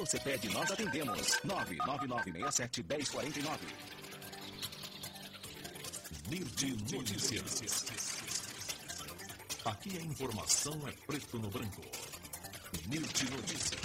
Você pede, nós atendemos. 99967-1049. NIRT Notícias. Aqui a informação é preto no branco. NIRT Notícias.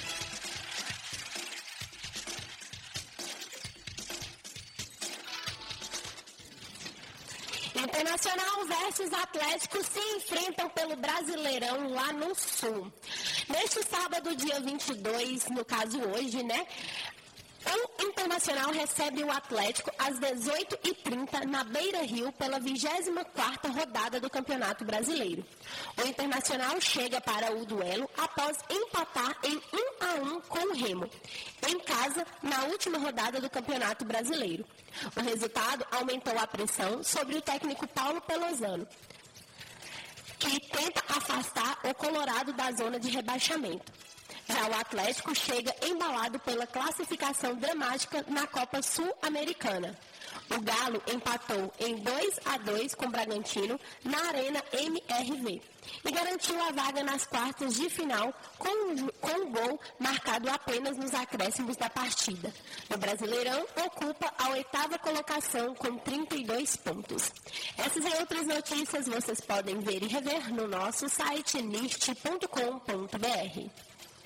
Internacional versus Atlético se enfrentam pelo Brasileirão lá no Sul. Neste sábado, dia 22, no caso hoje, né? O Internacional recebe o Atlético às 18h30 na Beira Rio pela 24ª rodada do Campeonato Brasileiro. O Internacional chega para o duelo após empatar em 1-1 com o Remo, em casa, na última rodada do Campeonato Brasileiro. O resultado aumentou a pressão sobre o técnico Paulo Pelozano, que tenta afastar o Colorado da zona de rebaixamento. Já o Atlético chega embalado pela classificação dramática na Copa Sul-Americana. O Galo empatou em 2-2 com o Bragantino na Arena MRV e garantiu a vaga nas quartas de final com um gol marcado apenas nos acréscimos da partida. O Brasileirão ocupa a 8ª colocação com 32 pontos. Essas e outras notícias vocês podem ver e rever no nosso site nist.com.br.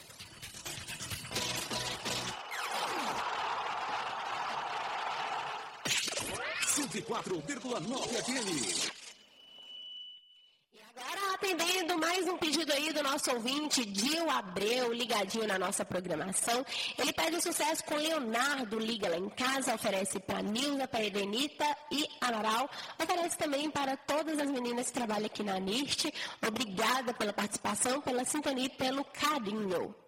104,9 FM. E agora, atendendo mais um pedido aí do nosso ouvinte, Dil Abreu, ligadinho na nossa programação. Ele pede sucesso com Leonardo, liga lá em casa, oferece para Nilza, para Edenita e Amaral. Oferece também para todas as meninas que trabalham aqui na NIRT. Obrigada pela participação, pela sintonia e pelo carinho.